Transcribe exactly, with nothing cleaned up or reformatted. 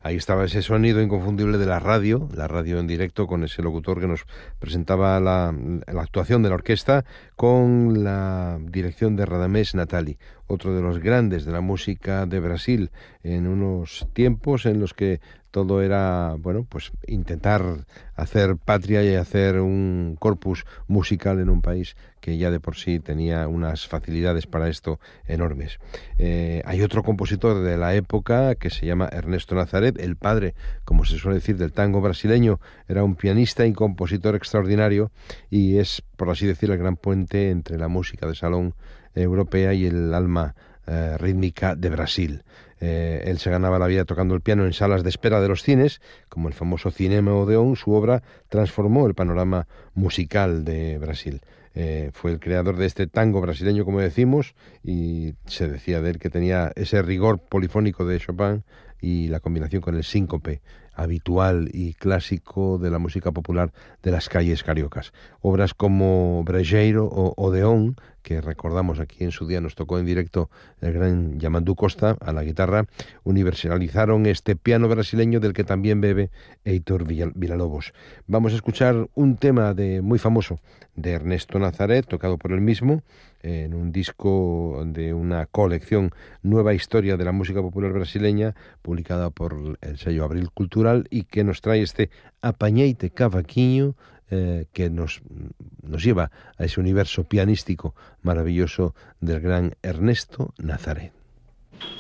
Ahí estaba ese sonido inconfundible de la radio, la radio en directo, con ese locutor que nos presentaba la, la actuación de la orquesta, con la dirección de Radamés Natali, otro de los grandes de la música de Brasil, en unos tiempos en los que todo era, bueno, pues intentar hacer patria y hacer un corpus musical en un país que ya de por sí tenía unas facilidades para esto enormes. Eh, hay otro compositor de la época que se llama Ernesto Nazaret, el padre, como se suele decir, del tango brasileño. Era un pianista y compositor extraordinario y es, por así decir, el gran puente entre la música de salón europea y el alma eh, rítmica de Brasil. Eh, él se ganaba la vida tocando el piano en salas de espera de los cines, como el famoso Cinema Odeón. Su obra transformó el panorama musical de Brasil. Eh, fue el creador de este tango brasileño, como decimos, y se decía de él que tenía ese rigor polifónico de Chopin y la combinación con el síncope habitual y clásico de la música popular de las calles cariocas. Obras como Brejeiro o Odeón, que recordamos aquí en su día, nos tocó en directo el gran Yamandu Costa a la guitarra, universalizaron este piano brasileño del que también bebe Heitor Villalobos. Vamos a escuchar un tema de muy famoso de Ernesto Nazaret, tocado por él mismo, en un disco de una colección Nueva Historia de la Música Popular Brasileña, publicada por el sello Abril Cultural, y que nos trae este Apañeite Cavaquinho, eh, que nos, nos lleva a ese universo pianístico maravilloso del gran Ernesto Nazaret.